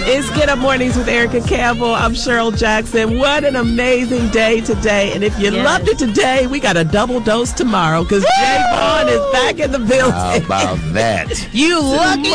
It's Get Up Mornings with Erica Campbell. I'm Cheryl Jackson. What an amazing day today. And if you loved it today, we got a double dose tomorrow because Jay Vaughn is back in the building. How about that? You lucky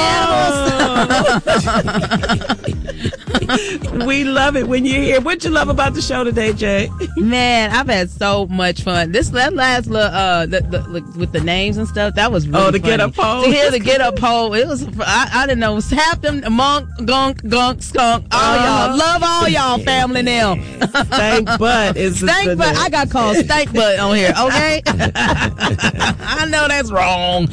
animals. We love it when you're here. What'd you love about the show today, Jay? Man, I've had so much fun. That last little, with the names and stuff, that was really the funny. Get Up poll? To hear the Get Up poll, it was, I didn't know, half them, monk, gunk, skunk, all y'all. Love all y'all family now. Stank butt is Stank butt. I got called stank butt on here, okay? I know that's wrong.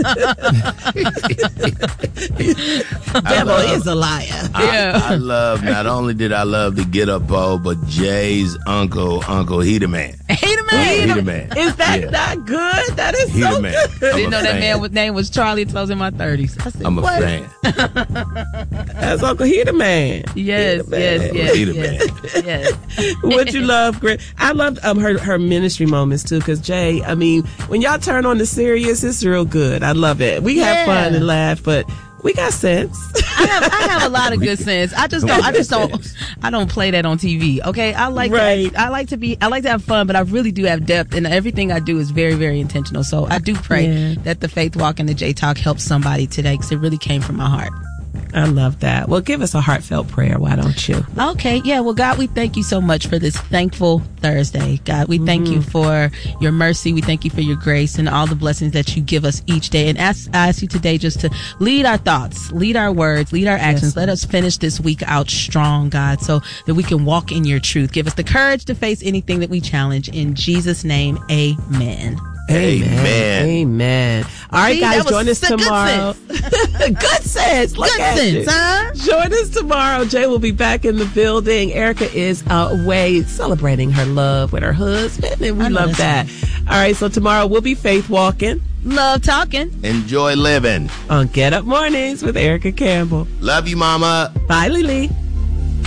Devil is a liar. I love, not only did I love the Get Up poll, but Jay's Uncle He the Man. He the Man? He the Man. Is that not good? That is He so the Man. good. Didn't know that man's name was Charlie until I was in my 30s. I said, I'm a what? fan. That's Uncle He the Man. Yes. He the Man. Yes. What you love, Greg? I loved her ministry moments too, because Jay, I mean, when y'all turn on the serious, it's real good. I love it. We have fun and laugh, but we got sense. I have a lot of good sense. I don't play that on TV. Okay. I like to have fun, but I really do have depth, and everything I do is very, very intentional. So I do pray that the Faith Walk and the J Talk helps somebody today, because it really came from my heart. I love that. Well, give us a heartfelt prayer. Why don't you? Okay. Yeah. Well, God, we thank you so much for this thankful Thursday. God, we thank you for your mercy. We thank you for your grace and all the blessings that you give us each day. And I ask you today just to lead our thoughts, lead our words, lead our actions. Yes. Let us finish this week out strong, God, so that we can walk in your truth. Give us the courage to face anything that we challenge. In Jesus' name, amen. Amen. All right, guys, join us tomorrow. Good sense. Look at you. Huh? Join us tomorrow. Jay will be back in the building. Erica is away celebrating her love with her husband, and we love that. All right, so tomorrow we'll be faith walking, love talking, enjoy living on Get Up Mornings with Erica Campbell. Love you, Mama. Bye, Lily.